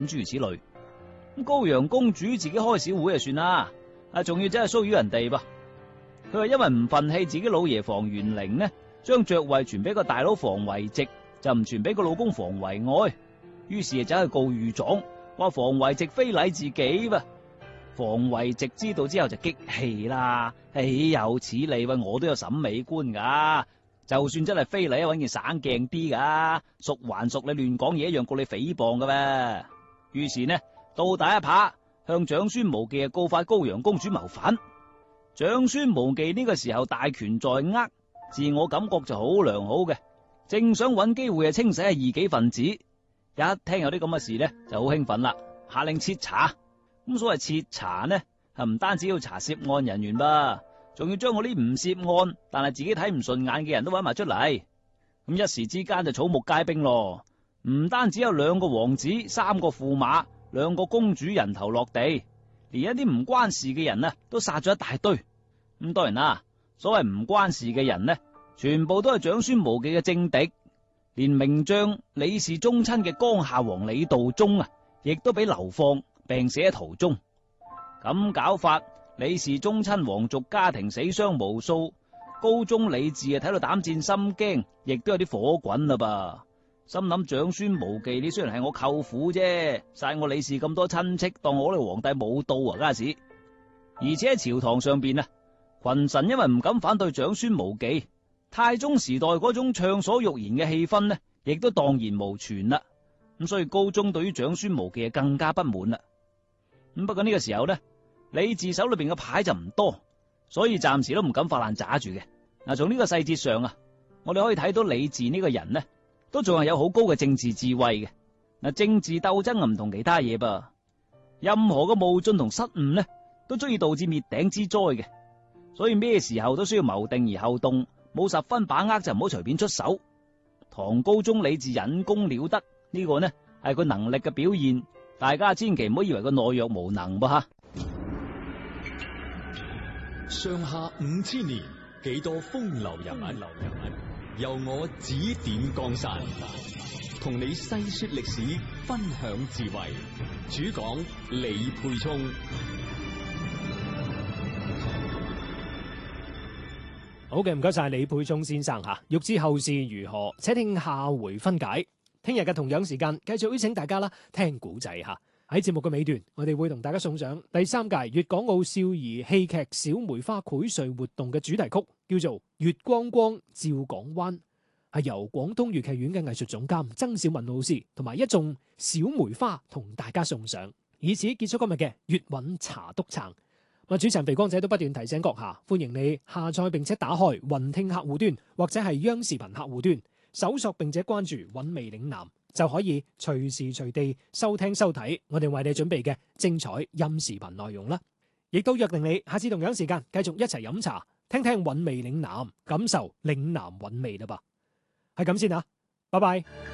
諸如此類。咁高陽公主自己開小會就算啦，仲要真係騷擾人哋噃。佢話因為唔忿氣自己老爺房玄齡呢，將爵位傳俾個大佬房遺直，就唔傳俾個老公房遺愛，於是就走去告御狀，話房遺直非禮自己噃。房遺直知道之後就激氣啦，豈有此理，喂，我都有審美觀噶，就算真係非禮，搵件省鏡啲噶，屬還屬，你亂講嘢一樣告你誹謗噶咩？於是呢，倒打一耙，向長孫無忌告發高陽公主謀反。長孫無忌呢個時候大權在握，自我感覺就好良好嘅，正想揾機會清洗異己分子，一聽有啲咁嘅事呢，就好興奮啦，下令徹查。咁所謂徹查呢，係唔單止要查涉案人員噃，仲要將嗰啲唔涉案但係自己睇唔順眼嘅人都揾埋出嚟。咁一時之間就草木皆兵咯，唔單止有2個王子、3個駙馬、2個公主人頭落地，連一啲唔關事嘅人呢都殺咗一大堆。咁當然啦，所謂唔關事嘅人呢，全部都係長孫無忌嘅政敵，連名將李氏宗親嘅江夏王李道宗啊，亦都俾流放病死喺途中。咁搞法，李氏宗親皇族家庭死傷無數，高宗李治啊睇到膽戰心驚，亦都有啲火滾啦噃。心諗長孫無忌，你雖然係我舅父啫，殺我李氏咁多親戚，當我呢個皇帝冇到啊家事。而且喺朝堂上邊啊，群臣因為唔敢反對長孫無忌，太宗時代嗰種暢所欲言嘅氣氛呢，亦都蕩然無存啦。咁所以高宗對於長孫無忌更加不滿啦。咁不過呢個時候呢，李治手裏邊嘅牌就唔多，所以暫時都唔敢發爛渣住嘅。嗱，從呢個細節上啊，我哋可以睇到李治呢個人呢，都仲係有好高嘅政治智慧嘅。嗱，政治鬥爭唔同其他嘢噃，任何嘅冒進同失誤呢，都足以導致滅頂之災嘅。所以咩時候都需要謀定而後動，冇十分把握就唔好隨便出手。唐高宗李治引功了得，呢個呢係佢能力嘅表現，大家千祈唔好以為佢懦弱無能噃吓。 上下5000年，幾多風流人物，由我指點江山，同你細說歷史，分享智慧。主講李沛聰。 好嘅，唔該晒李沛聰先生吓。欲知後事如何，且聽下回分解。聽日嘅同樣時間，繼續邀請大家啦聽古仔吓。喺節目嘅尾段，我哋會同大家送上第3屆粵港澳少兒戲劇小梅花薈萃活動嘅主題曲，叫做《月光光照港灣》，係由廣東粵劇院嘅藝術總監曾小文老師同埋一眾小梅花同大家送上，以此結束今日嘅粵韻茶篤撐。主持人肥光仔都不斷提醒閣下，歡迎你下載並且打開雲聽客戶端或者係央視頻客戶端，搜索並且關注韻味嶺南，就可以隨時隨地收聽收睇我哋為你準備嘅精彩音視頻內容啦。亦都約定你下次同樣時間繼續一齊飲茶，聽聽韻味嶺南，感受嶺南韻味啦噃。係咁先啊，拜拜。